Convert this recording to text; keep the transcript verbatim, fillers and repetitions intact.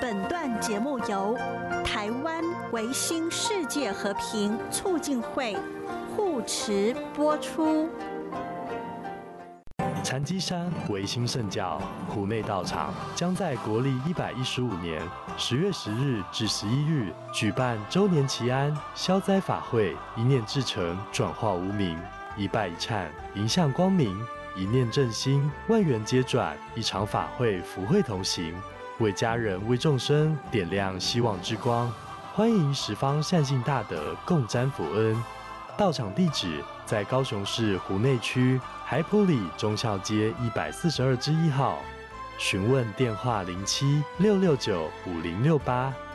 本段节目由台湾维新世界和平促进会护持播出。 禅机山维新圣教湖内道场将在国历一百一十五年十月十日至十一日举办周年祈安消灾法会，一念至诚，转化无明，一拜一忏，迎向光明，一念正心，万缘皆转，一场法会福慧同行，为家人为众生点亮希望之光。欢迎十方善信大德共沾福恩。道场地址在高雄市湖内区海埔里忠孝街一百四十二之一号，询问电话零七六六九五零六八。